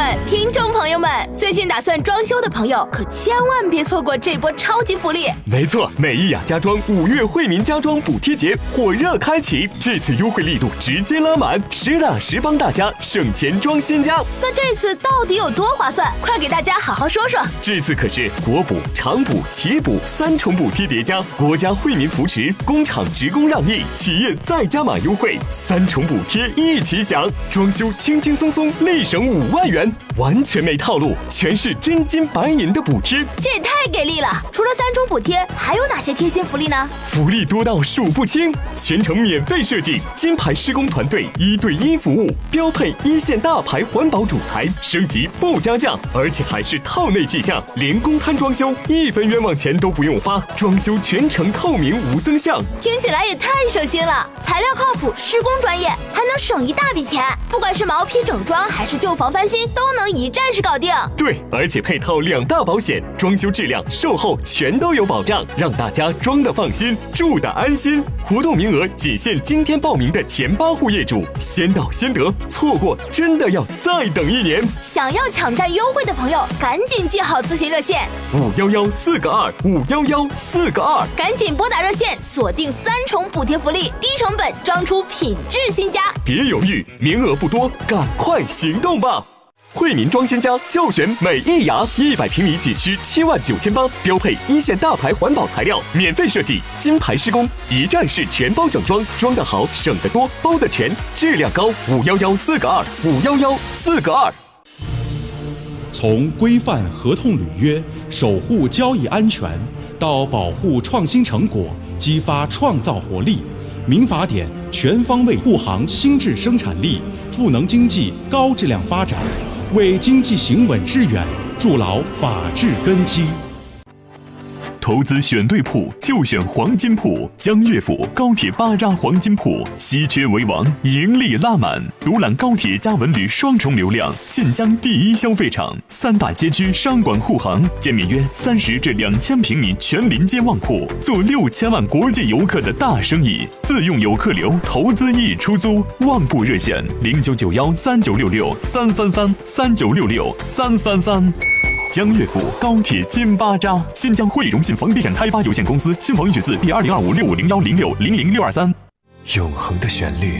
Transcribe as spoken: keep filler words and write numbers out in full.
们、听众朋友们，最近打算装修的朋友可千万别错过这波超级福利。 没错，美意雅家装五月惠民家装补贴节火热开启，这次优惠力度直接拉满，实打实帮大家省钱装新家。 那这次到底有多划算？快给大家好好说说。 这次可是国补、厂补、企补三重补贴叠加，国家惠民扶持，工厂职工让利，企业再加码优惠，三重补贴一起享，装修轻轻松松立省五万元，完全没套路，全是真金白银的补贴， 这也太给力了！除了三重补贴，还有哪些贴心福利呢？ 福利多到数不清，全程免费设计，金牌施工团队一对一服务，标配一线大牌环保主材，升级不加价，而且还是套内计价，连公摊装修一分冤枉钱都不用花，装修全程透明无增项， 听起来也太省心了！材料靠谱，施工专业，还能省一大笔钱。不管是毛坯整装还是旧房翻新，都能一站式搞定。 对，而且配套两大保险，装修质量、售后全都有保障，让大家装得放心，住得安心。活动名额仅限今天报名的前八户业主，先到先得，错过真的要再等一年。 想要抢占优惠的朋友，赶紧记好咨询热线五幺幺四个二五幺幺四个二， 赶紧拨打热线，锁定三重补贴福利，低成本装出品质新家。 别犹豫，名额不多，赶快行动吧！惠民装新家就选美意雅，一百平米仅需七万九千八，标配一线大牌环保材料，免费设计，金牌施工，一站式全包整装，装得好，省得多，包得全，质量高。五幺幺四个二，五幺幺四个二。 从规范合同履约、守护交易安全，到保护创新成果、激发创造活力，民法典全方位护航新质生产力，赋能经济高质量发展，为经济行稳致远筑牢法治根基。 投资选对铺就选黄金铺，江乐府高铁巴扎黄金铺稀缺为王，盈利拉满。独揽高铁加文旅双重流量，晋江第一消费场，三大街区商管护航，建面约三十至两千平米全临街旺铺，做六千万国际游客的大生意。自用游客流，投资易出租。旺铺热线零九九幺三九六六三三三三九六六三三三。江乐府高铁金巴扎，新疆汇荣信房地产开发有限公司，新房预取自第二零二五六五零幺零六零零六二三。 永恒的旋律